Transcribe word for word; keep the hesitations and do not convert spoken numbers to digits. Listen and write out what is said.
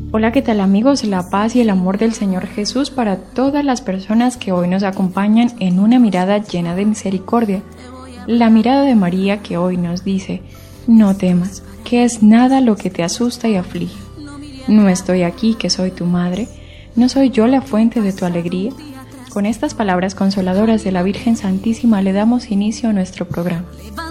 Hola, ¿qué tal amigos? La paz y el amor del Señor Jesús para todas las personas que hoy nos acompañan en una mirada llena de misericordia. La mirada de María que hoy nos dice, no temas, que es nada lo que te asusta y aflige. No estoy aquí, que soy tu madre, no soy yo la fuente de tu alegría. Con estas palabras consoladoras de la Virgen Santísima le damos inicio a nuestro programa.